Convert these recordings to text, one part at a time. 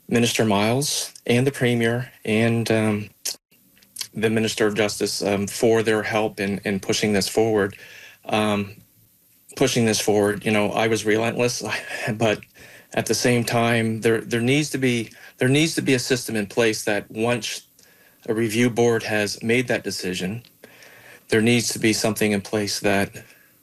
Minister Miles and the Premier and the Minister of Justice for their help in pushing this forward. I was relentless, but at the same time, there needs to be a system in place that once a review board has made that decision, there needs to be something in place that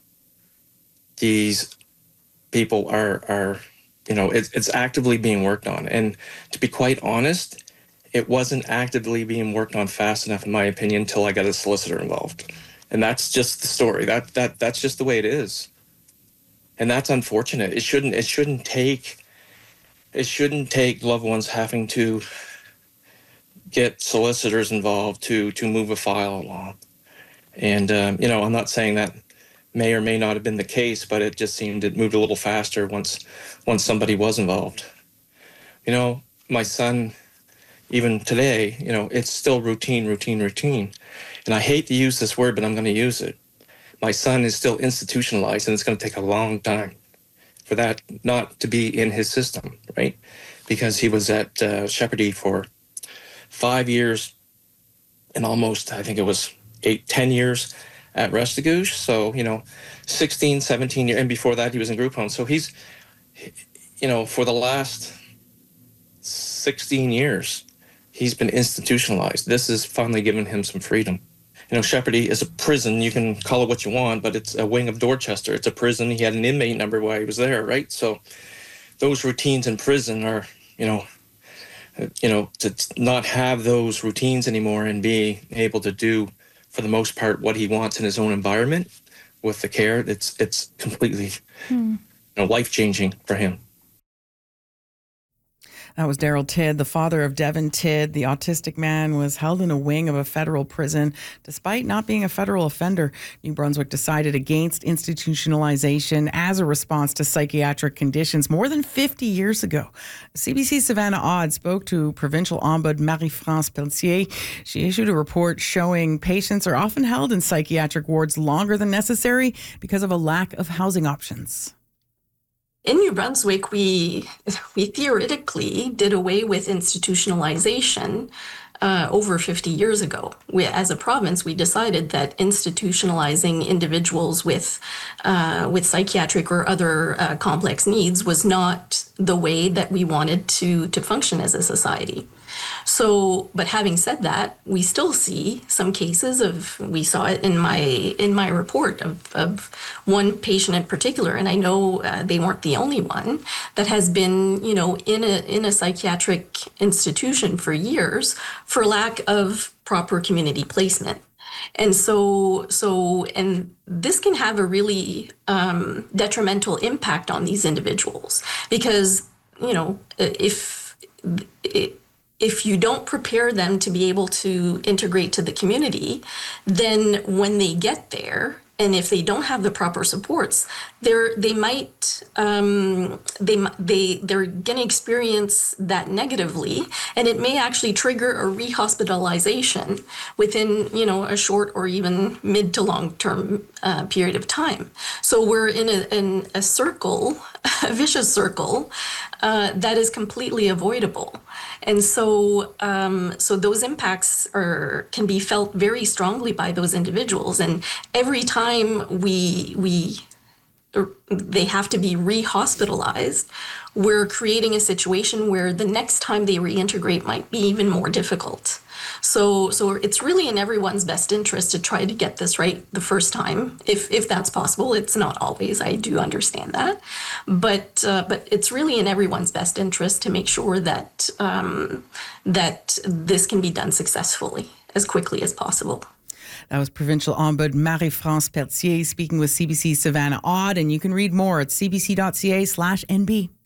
these people are it's actively being worked on. And to be quite honest, it wasn't actively being worked on fast enough, in my opinion, until I got a solicitor involved. And that's just the story. That's just the way it is. And that's unfortunate. It shouldn't take loved ones having to get solicitors involved to move a file along. And I'm not saying that may or may not have been the case, but it just seemed it moved a little faster once somebody was involved. My son, even today, it's still routine. And I hate to use this word, but I'm going to use it. My son is still institutionalized, and it's going to take a long time for that not to be in his system, right? Because he was at Shepherdie for 5 years and almost, I think it was 10 years at Restigouche. So, 16, 17 years, and before that he was in group home. So he's, for the last 16 years, he's been institutionalized. This has finally given him some freedom. Shepherdie is a prison. You can call it what you want, but it's a wing of Dorchester. It's a prison. He had an inmate number while he was there, right? So those routines in prison are, to not have those routines anymore and be able to do, for the most part, what he wants in his own environment with the care, it's completely life-changing for him. That was Daryl Tidd, the father of Devin Tidd. The autistic man was held in a wing of a federal prison. Despite not being a federal offender, New Brunswick decided against institutionalization as a response to psychiatric conditions more than 50 years ago. CBC's Savannah Odd spoke to Provincial Ombud Marie-France Pelletier. She issued a report showing patients are often held in psychiatric wards longer than necessary because of a lack of housing options. In New Brunswick, we theoretically did away with institutionalization over 50 years ago. As a province, we decided that institutionalizing individuals with psychiatric or other complex needs was not the way that we wanted to function as a society. So, but having said that, we still see some cases we saw it in my report of one patient in particular, and I know they weren't the only one that has been, in a psychiatric institution for years for lack of proper community placement. And and this can have a really detrimental impact on these individuals because, if you don't prepare them to be able to integrate to the community, then when they get there, and if they don't have the proper supports, they're going to experience that negatively, and it may actually trigger a rehospitalization within, a short or even mid to long term period of time. So we're in a circle, a vicious circle, that is completely avoidable. And so those impacts can be felt very strongly by those individuals. And every time they have to be re-hospitalized, we're creating a situation where the next time they reintegrate might be even more difficult. So it's really in everyone's best interest to try to get this right the first time, if that's possible. It's not always, I do understand that, but it's really in everyone's best interest to make sure that that this can be done successfully as quickly as possible. That was Provincial Ombud Marie-France Pelletier speaking with CBC's Savannah Odd, and you can read more at cbc.ca/NB.